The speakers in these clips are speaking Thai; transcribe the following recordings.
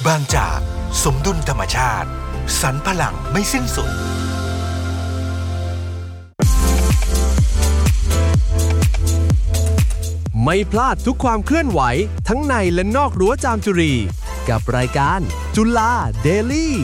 บางจากสมดุลธรรมชาติสรรพลังไม่สิ้นสุดไม่พลาดทุกความเคลื่อนไหวทั้งในและนอกรั้วจามจุรีกับรายการจุฬาเดลี่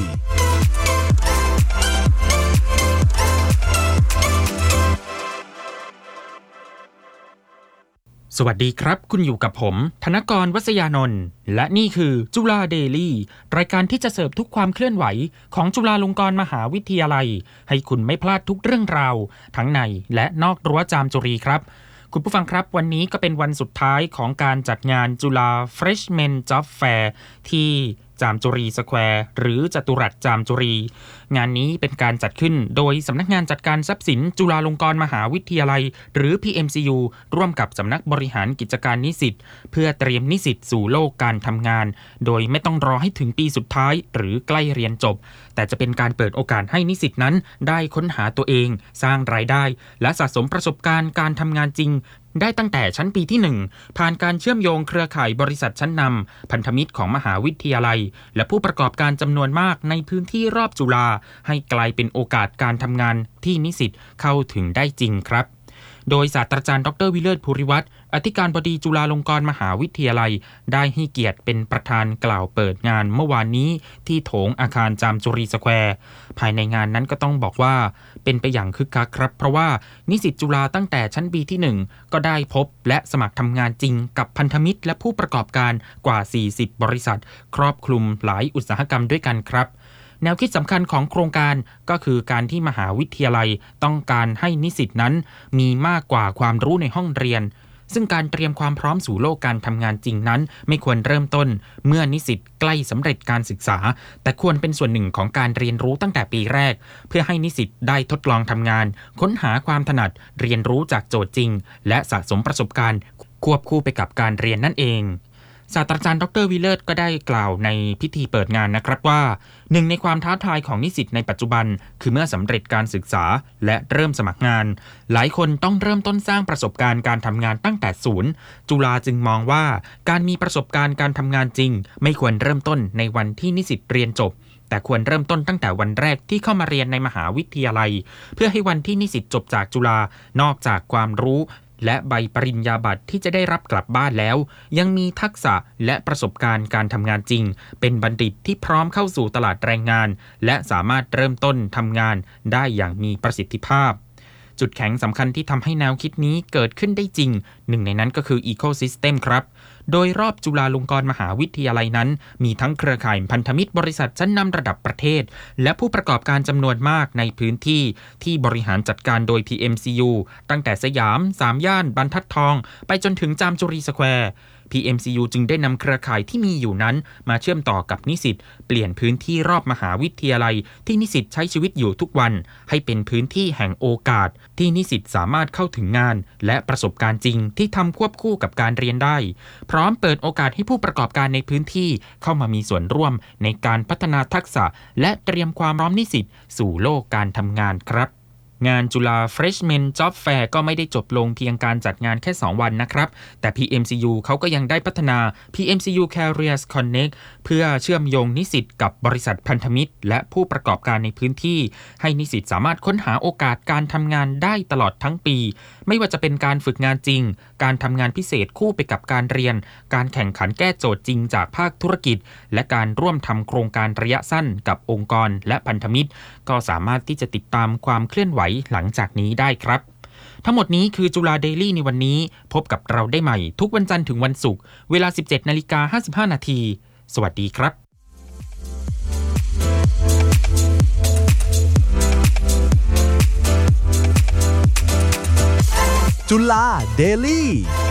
สวัสดีครับคุณอยู่กับผมธนกร วัศยานนท์และนี่คือจุฬาเดลี่รายการที่จะเสิร์ฟทุกความเคลื่อนไหวของจุฬาลงกรณ์มหาวิทยาลัยให้คุณไม่พลาดทุกเรื่องราวทั้งในและนอกรั้วจามจุรีครับคุณผู้ฟังครับวันนี้ก็เป็นวันสุดท้ายของการจัดงานจุฬา Freshman Job Fair ที่จามจุรีสแควร์หรือจตุรัสจามจุรีงานนี้เป็นการจัดขึ้นโดยสำนักงานจัดการทรัพย์สินจุฬาลงกรณ์มหาวิทยาลัยหรือ PMCU ร่วมกับสำนักบริหารกิจการนิสิตเพื่อเตรียมนิสิตสู่โลกการทำงานโดยไม่ต้องรอให้ถึงปีสุดท้ายหรือใกล้เรียนจบแต่จะเป็นการเปิดโอกาสให้นิสิตนั้นได้ค้นหาตัวเองสร้างรายได้และสะสมประสบการณ์การทำงานจริงได้ตั้งแต่ชั้นปีที่1ผ่านการเชื่อมโยงเครือข่ายบริษัทชั้นนำพันธมิตรของมหาวิทยาลัยและผู้ประกอบการจำนวนมากในพื้นที่รอบจุฬาให้กลายเป็นโอกาสการทำงานที่นิสิตเข้าถึงได้จริงครับโดยศาสตราจารย์ดร.วิเลิศ ภูริวัฒน์อธิการบดีจุฬาลงกรณ์มหาวิทยาลัยได้ให้เกียรติเป็นประธานกล่าวเปิดงานเมื่อวานนี้ที่โถงอาคารจามจุรีสแควร์ภายในงานนั้นก็ต้องบอกว่าเป็นไปอย่างคึกคักครับเพราะว่านิสิตจุฬาตั้งแต่ชั้นปีที่1ก็ได้พบและสมัครทำงานจริงกับพันธมิตรและผู้ประกอบการกว่า40บริษัทครอบคลุมหลายอุตสาหกรรมด้วยกันครับแนวคิดสำคัญของโครงการก็คือการที่มหาวิทยาลัยต้องการให้นิสิตนั้นมีมากกว่าความรู้ในห้องเรียนซึ่งการเตรียมความพร้อมสู่โลกการทำงานจริงนั้นไม่ควรเริ่มต้นเมื่อนิสิตใกล้สำเร็จการศึกษาแต่ควรเป็นส่วนหนึ่งของการเรียนรู้ตั้งแต่ปีแรกเพื่อให้นิสิตได้ทดลองทำงานค้นหาความถนัดเรียนรู้จากโจทย์จริงและสะสมประสบการณ์ควบคู่ไปกับการเรียนนั่นเองศาสตราจารย์ดร.วิเลิศก็ได้กล่าวในพิธีเปิดงานนะครับว่าหนึ่งในความท้าทายของนิสิตในปัจจุบันคือเมื่อสำเร็จการศึกษาและเริ่มสมัครงานหลายคนต้องเริ่มต้นสร้างประสบการณ์การทำงานตั้งแต่ศูนย์จุฬาจึงมองว่าการมีประสบการณ์การทำงานจริงไม่ควรเริ่มต้นในวันที่นิสิตเรียนจบแต่ควรเริ่มต้นตั้งแต่วันแรกที่เข้ามาเรียนในมหาวิทยาลัยเพื่อให้วันที่นิสิตจบจากจุฬานอกจากความรู้และใบปริญญาบัตรที่จะได้รับกลับบ้านแล้วยังมีทักษะและประสบการณ์การทำงานจริงเป็นบัณฑิตที่พร้อมเข้าสู่ตลาดแรงงานและสามารถเริ่มต้นทำงานได้อย่างมีประสิทธิภาพจุดแข็งสำคัญที่ทำให้แนวคิดนี้เกิดขึ้นได้จริงหนึ่งในนั้นก็คือ Ecosystem ครับโดยรอบจุฬาลงกรณ์มหาวิทยาลัยนั้นมีทั้งเครือข่ายพันธมิตรบริษัทชั้นนำระดับประเทศและผู้ประกอบการจำนวนมากในพื้นที่ที่บริหารจัดการโดย PMCU ตั้งแต่สยาม3ย่านบรรทัดทองไปจนถึงจามจุรีสแควร์PMCU จึงได้นำเครือข่ายที่มีอยู่นั้นมาเชื่อมต่อกับนิสิตเปลี่ยนพื้นที่รอบมหาวิทยาลัยที่นิสิตใช้ชีวิตอยู่ทุกวันให้เป็นพื้นที่แห่งโอกาสที่นิสิตสามารถเข้าถึงงานและประสบการณ์จริงที่ทำควบคู่กับการเรียนได้พร้อมเปิดโอกาสให้ผู้ประกอบการในพื้นที่เข้ามามีส่วนร่วมในการพัฒนาทักษะและเตรียมความพร้อมนิสิตสู่โลกการทำงานครับงานจุฬา Freshman Job Fair ก็ไม่ได้จบลงเพียงการจัดงานแค่2วันนะครับแต่ PMCU เขาก็ยังได้พัฒนา PMCU Careers Connect เพื่อเชื่อมโยงนิสิตกับบริษัทพันธมิตรและผู้ประกอบการในพื้นที่ให้นิสิตสามารถค้นหาโอกาสการทำงานได้ตลอดทั้งปีไม่ว่าจะเป็นการฝึกงานจริงการทำงานพิเศษคู่ไปกับการเรียนการแข่งขันแก้โจทย์จริงจากภาคธุรกิจและการร่วมทำโครงการระยะสั้นกับองค์กรและพันธมิตรก็สามารถที่จะติดตามความเคลื่อนไหวหลังจากนี้ได้ครับทั้งหมดนี้คือจุฬาเดลี่ในวันนี้พบกับเราได้ใหม่ทุกวันจันทร์ถึงวันศุกร์เวลา 17:55 น.สวัสดีครับจุฬาเดลี่